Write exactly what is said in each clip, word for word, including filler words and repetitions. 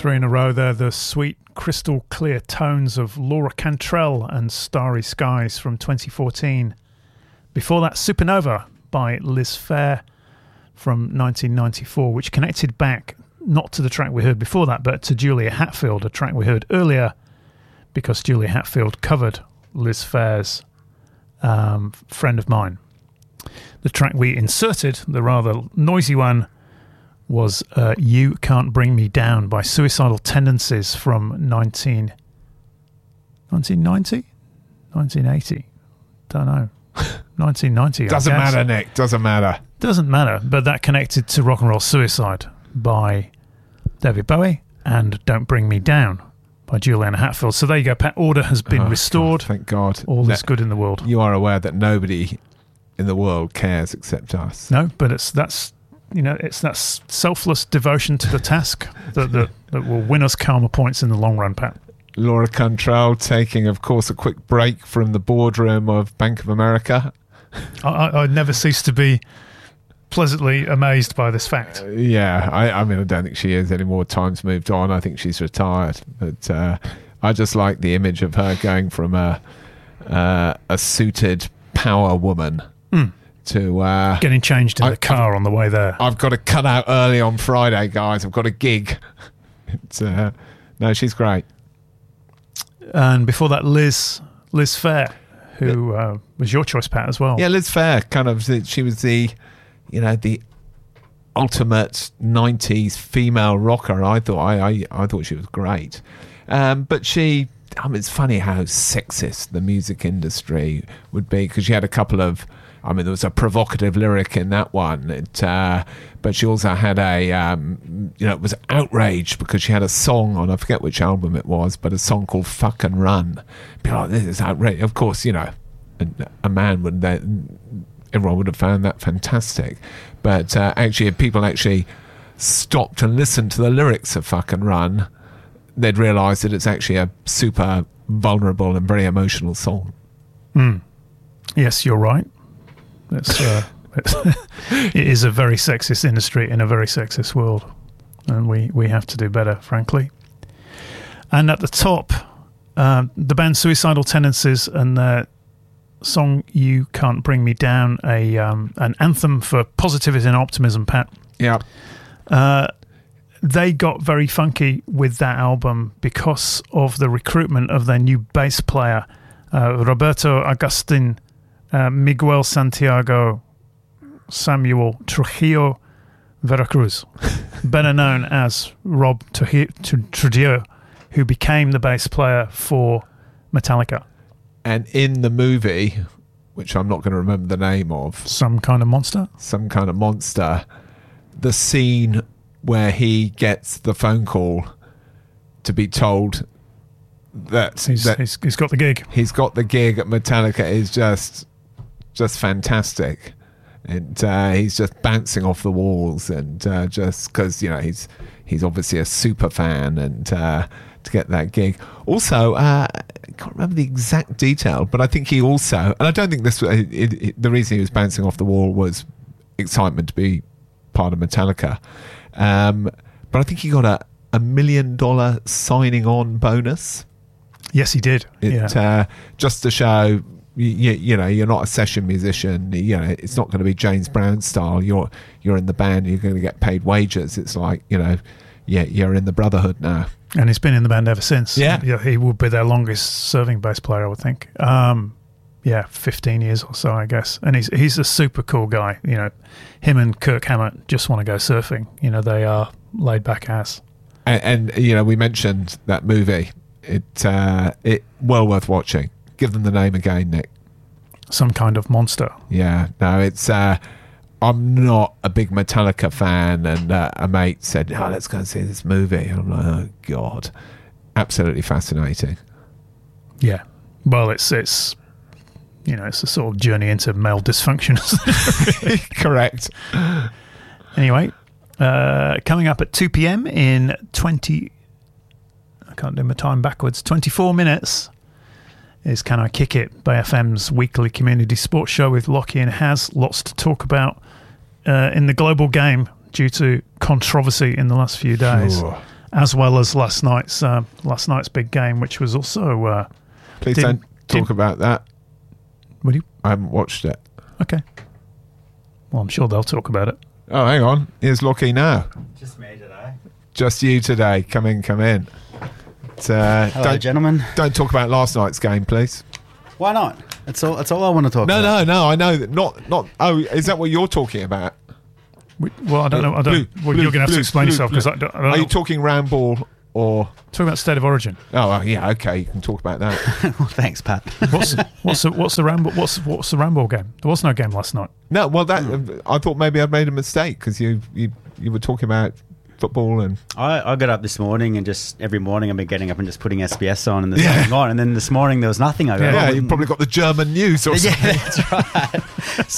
Three in a row there, the sweet crystal clear tones of Laura Cantrell and Starry Skies from twenty fourteen. Before that, Supernova by Liz Phair from nineteen ninety-four, which connected back not to the track we heard before that, but to Julia Hatfield, a track we heard earlier, because Julia Hatfield covered Liz Phair's um, Friend of Mine. The track we inserted, the rather noisy one, was uh, You Can't Bring Me Down by Suicidal Tendencies from nineteen, nineteen ninety? nineteen eighty? Don't know. nineteen ninety, Doesn't matter, Nick. Doesn't matter. Doesn't matter, but that connected to Rock and Roll Suicide by David Bowie and Don't Bring Me Down by Juliana Hatfield. So there you go, Pat. Order has been oh, restored. God, thank God. All no, is good in the world. You are aware that nobody in the world cares except us. No, but it's that's you know it's that selfless devotion to the task that, that that will win us karma points in the long run, Pat. Laura Cantrell taking, of course, a quick break from the boardroom of Bank of America. I, I, I never cease to be pleasantly amazed by this fact. Uh, yeah, I, I mean, I don't think she is anymore. Time's moved on. I think she's retired. But uh, I just like the image of her going from a uh, a suited power woman mm. to uh, getting changed in I, the car I've, on the way there. I've got to cut out early on Friday, guys. I've got a gig. It's, uh, no, she's great. And before that, Liz Liz Phair, who uh, was your choice, Pat, as well. Yeah, Liz Phair, kind of. She was the, you know, the ultimate nineties female rocker. I thought I, I, I thought she was great, um, but she. I mean, it's funny how sexist the music industry would be, because she had a couple of. I mean, there was a provocative lyric in that one, it, uh, but she also had a, um, you know, it was outraged because she had a song on, I forget which album it was, but a song called Fuck and Run. Be like, this is outrageous. Of course, you know, a, a man would, everyone would have found that fantastic. But uh, actually, if people actually stopped and listened to the lyrics of Fuck and Run, they'd realise that it's actually a super vulnerable and very emotional song. Mm. Yes, you're right. It's, uh, it's it is a very sexist industry in a very sexist world, and we, we have to do better, frankly. And at the top, uh, the band Suicidal Tendencies and their song "You Can't Bring Me Down," a um, an anthem for positivity and optimism, Pat. Yeah. Uh, they got very funky with that album because of the recruitment of their new bass player, uh, Roberto Agustin. Uh, Miguel Santiago Samuel Trujillo Veracruz, better known as Rob Trujillo, who became the bass player for Metallica. And in the movie, which I'm not going to remember the name of, Some Kind of Monster? Some Kind of Monster, the scene where he gets the phone call to be told that he's, that he's, he's got the gig. He's got the gig at Metallica is just... just fantastic, and uh, he's just bouncing off the walls, and uh, just because, you know, he's he's obviously a super fan, and uh, to get that gig. Also, uh, I can't remember the exact detail, but I think he also, and I don't think this it, it, the reason he was bouncing off the wall was excitement to be part of Metallica, um, but I think he got a, a million dollar signing on bonus. Yes, he did. It, yeah. uh, just to show. You, you know, you're not a session musician. You know, it's not going to be James Brown style. You're you're in the band. You're going to get paid wages. It's like, you know, yeah, you're in the Brotherhood now. And he's been in the band ever since. Yeah, yeah, he would be their longest serving bass player, I would think. Um, yeah, fifteen years or so, I guess. And he's he's a super cool guy. You know, him and Kirk Hammett just want to go surfing. You know, they are laid back ass. And, and you know, we mentioned that movie. It uh, it well worth watching. Give them the name again, Nick. Some Kind of Monster. Yeah, no, it's... Uh, I'm not a big Metallica fan, and uh, a mate said, oh, let's go and see this movie. And I'm like, oh, God. Absolutely fascinating. Yeah. Well, it's, it's you know, it's a sort of journey into male dysfunction. Correct. Anyway, uh, coming up at two p.m. in twenty... I can't do my time backwards. twenty-four minutes... is Can I Kick It, Bay F M's weekly community sports show with Lockie and Haz. Lots to talk about uh, in the global game due to controversy in the last few days. Sure. as well as last night's uh, last night's big game, which was also. Uh, Please did, don't talk did, about that. Will you? I haven't watched it. Okay. Well, I'm sure they'll talk about it. Oh, hang on. Here's Lockie now. Just me today. Just you today. Come in, come in. But, uh, Hello, don't, gentlemen. Don't talk about last night's game, please. Why not? That's all. That's all I want to talk No, about. no, no. I know that. Not, not. Oh, is that what you're talking about? We, well, I don't know. I don't. Blue, well, blue, you're going to have blue, to explain blue, yourself because blue. I don't, I don't Are know. you talking Ramble or? Talking about State of Origin. Oh, uh, yeah. Okay, you can talk about that. Well, thanks, Pat. What's what's the what's the Ramble what's what's the Ramble game? There was no game last night. No, well, that uh, I thought maybe I'd made a mistake because you, you you were talking about football and I, I got up this morning and just every morning I've been getting up and just putting S B S on and there's Yeah. nothing on. And then this morning there was nothing. I go, yeah, oh, you probably got the German news or yeah, something. that's right.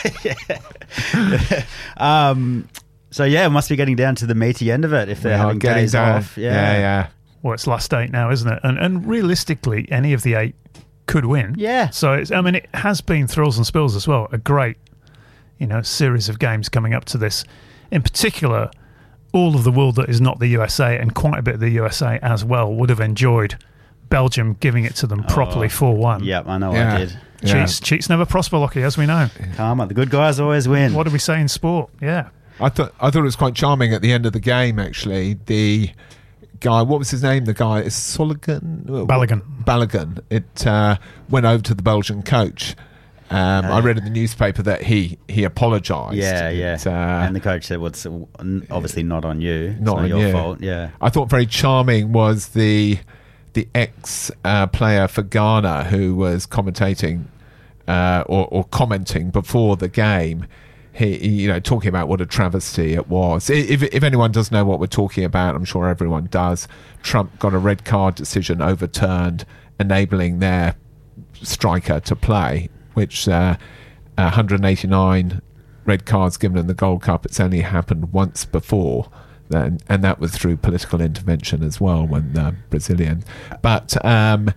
so, yeah. um, so yeah, it must be getting down to the meaty end of it if they're We are having getting days down. off. Yeah, yeah, yeah. Well, it's last eight now, isn't it? And and realistically, any of the eight could win. Yeah. So it's, I mean, it has been thrills and spills as well. A great, you know, series of games coming up to this. In particular, all of the world that is not the U S A and quite a bit of the U S A as well would have enjoyed Belgium giving it to them properly four one. Yep, I know Yeah. I did. Yeah. Cheats, cheats never prosper, Lockie, as we know. Karma, the good guys always win. What do we say in sport? Yeah. I thought I thought it was quite charming at the end of the game. Actually, the guy, what was his name? The guy is Soligan Balogun. Balogun. It uh, went over to the Belgian coach. Um, Yeah. I read in the newspaper that he he apologised. Yeah, yeah. It, uh, and the coach said, "Well, it's obviously not on you. It's Not not, on your you. fault." Yeah. I thought very charming was the the ex uh, player for Ghana who was commentating uh, or, or commenting before the game. He, he, you know, talking about what a travesty it was. I- If if anyone does know what we're talking about, I'm sure everyone does. Trump got a red card decision overturned, enabling their striker to play, which uh, one hundred eighty-nine red cards given in the Gold Cup. It's only happened once before. Then, and that was through political intervention as well when the Brazilian. But um,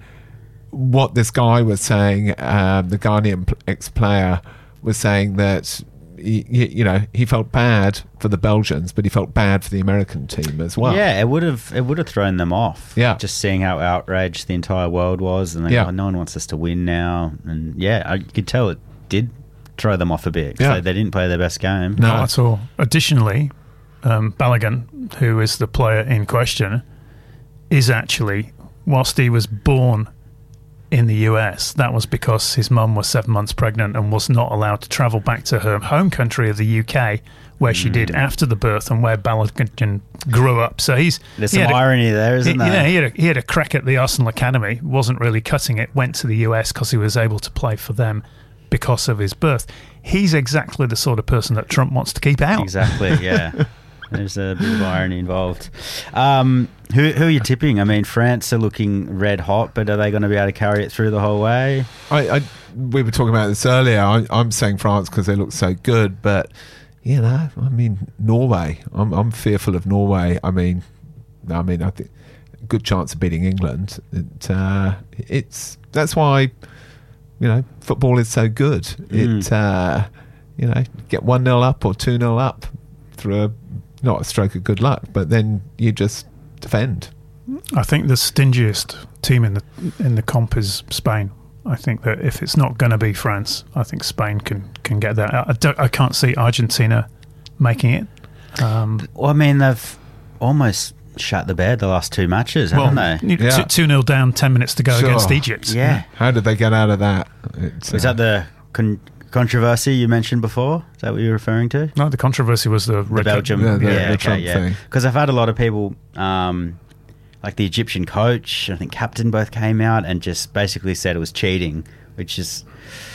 what this guy was saying, um, the Ghanaian p- ex-player was saying that he, he- you know he felt bad for the Belgians, but he felt bad for the American team as well. Yeah, it would have it would have thrown them off. Yeah. Just seeing how outraged the entire world was, and they Yeah. go, no one wants us to win now. And yeah, I could tell it did throw them off a bit. Yeah. So they didn't play their best game. No. Not at all. Additionally, um, Balogun, who is the player in question, is actually, whilst he was born in the U S, that was because his mum was seven months pregnant and was not allowed to travel back to her home country of the U K, where she did after the birth and where Balogun grew up. So he's There's he some had a- irony there, isn't he, there? Yeah, he had, a, he had a crack at the Arsenal Academy, wasn't really cutting it, went to the U S because he was able to play for them because of his birth. He's exactly the sort of person that Trump wants to keep out. Exactly, yeah. There's a bit of irony involved. Um, who, who are you tipping? I mean, France are looking red hot, but are they going to be able to carry it through the whole way? I, I we were talking about this earlier. I, I'm saying France because they look so good, but you know, I mean Norway. I'm I'm fearful of Norway. I mean, I mean, I think a good chance of beating England. It, uh, it's that's why you know football is so good. Mm. It uh, you know get one nil up or two nil up through a not a stroke of good luck, but then you just defend. I think the stingiest team in the in the comp is Spain. I think that if it's not going to be France, I think Spain can, can get that. I, don't, I can't see Argentina making it. Um, Well, I mean, they've almost shut the bed the last two matches, well, haven't they? Yeah. two nil down, ten minutes to go Sure. against Egypt. Yeah. How did they get out of that? It's, Is uh, that the con- controversy you mentioned before? Is that what you're referring to? No, the controversy was the, The red Belgium, Yeah, the- yeah, the okay, Trump yeah. thing. Because I've had a lot of people, um, like the Egyptian coach, I think captain, both came out and just basically said it was cheating, which is,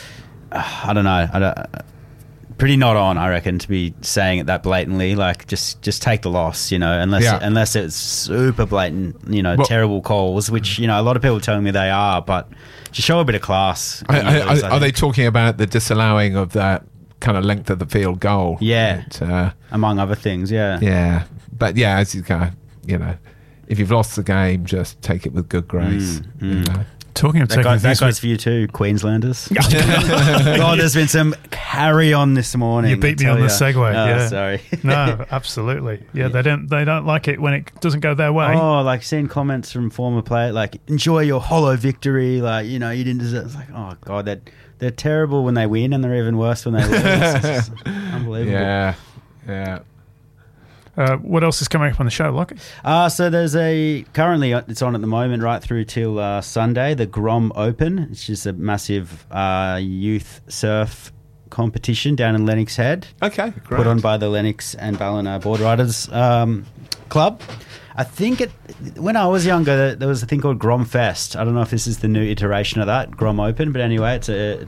uh, I don't know, I don't, pretty not on, I reckon, to be saying it that blatantly. Like, just just take the loss, you know, unless Yeah. unless it's super blatant, you know, Well- terrible calls, which, you know, a lot of people are telling me they are, but just show a bit of class. I, I, You know, I, I are they think, talking about the disallowing of that kind of length of the field goal? Yeah. It, uh, among other things, yeah. yeah. But yeah, as you go, you know, if you've lost the game, just take it with good grace. Mm, you mm. know. Talking of That, taking goes, that things goes for you too, Queenslanders. God, there's been some carry on this morning. You beat I me on tell the ya. segue, Oh, yeah. sorry. No, absolutely. Yeah, they don't they don't like it when it doesn't go their way. Oh, like seeing comments from former players like, enjoy your hollow victory. Like, you know, you didn't deserve. It's like, oh, God, they're, they're terrible when they win and they're even worse when they lose. It's just unbelievable. Yeah, yeah. Uh, what else is coming up on the show, Lockie? Uh, so there's a, currently it's on at the moment right through till uh, Sunday, the Grom Open. It's just a massive uh, youth surf competition down in Lennox Head. Okay, great. Put on by the Lennox and Ballina Board Riders um, Club. I think it, when I was younger, there was a thing called Grom Fest. I don't know if this is the new iteration of that, Grom Open, but anyway, it's a